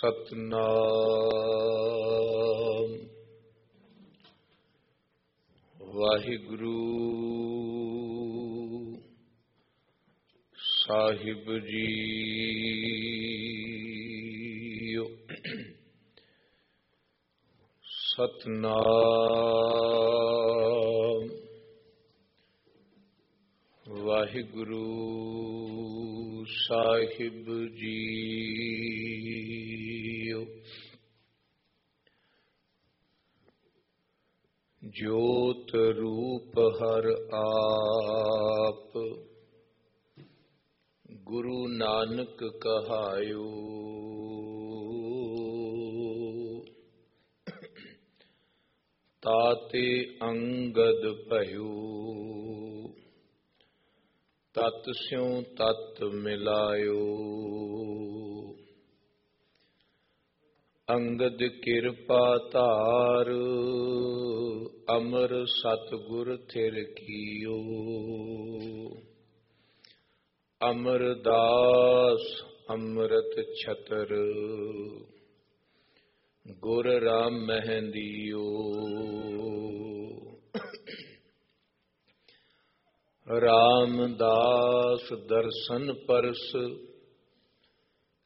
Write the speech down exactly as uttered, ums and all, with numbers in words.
ਸਤਨਾਮ ਵਾਹਿਗੁਰੂ ਸਾਹਿਬ JIO. Satnam Waheguru ਸਾਹਿਬ JIO. ਜੋਤ ਰੂਪ ਹਰ ਆਪ, ਗੁਰੂ ਨਾਨਕ ਕਹਾਇਓ। ਤਾਤੇ ਅੰਗਦ ਭਇਓ, ਤਤ ਸਿਉ ਤਤ ਮਿਲਾਇਓ। ਅੰਗਦ ਕਿਰਪਾ ਧਾਰ, ਅਮਰ ਸਤਿਗੁਰ ਥਿਰ ਕੀਓ। ਅਮਰਦਾਸ ਅੰਮ੍ਰਿਤ ਛਤਰ, ਗੁਰ ਰਾਮ ਮਹਿੰਦੀਓ। ਰਾਮਦਾਸ ਦਰਸ਼ਨ ਪਰਸ,